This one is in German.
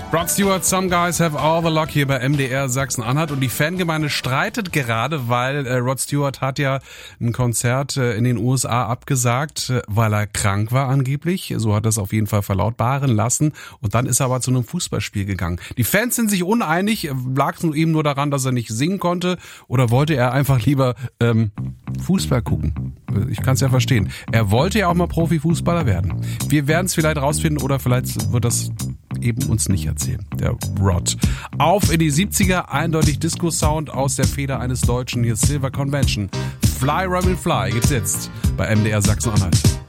Rod Stewart, Some Guys Have All the Luck hier bei MDR Sachsen-Anhalt. Und die Fangemeinde streitet gerade, weil Rod Stewart hat ja ein Konzert in den USA abgesagt, weil er krank war angeblich. So hat er es auf jeden Fall verlautbaren lassen. Und dann ist er aber zu einem Fußballspiel gegangen. Die Fans sind sich uneinig. Lag es ihm nur daran, dass er nicht singen konnte? Oder wollte er einfach lieber Fußball gucken? Ich kann es ja verstehen. Er wollte ja auch mal Profifußballer werden. Wir werden es vielleicht rausfinden oder vielleicht wird das eben uns nicht erzählen, der Rod. Auf in die 70er, eindeutig Disco-Sound aus der Feder eines Deutschen, hier Silver Convention. Fly, Robin, Fly gibt's jetzt bei MDR Sachsen-Anhalt.